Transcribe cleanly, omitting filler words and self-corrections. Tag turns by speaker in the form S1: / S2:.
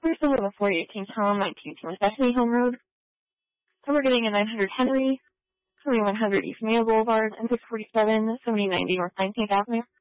S1: We're still with a 4018 Tom, 19 West Bethany Home Road. So we're getting a 900 Henry, 2100 East Mayo Boulevard, and 647, 7090 North 19th Avenue.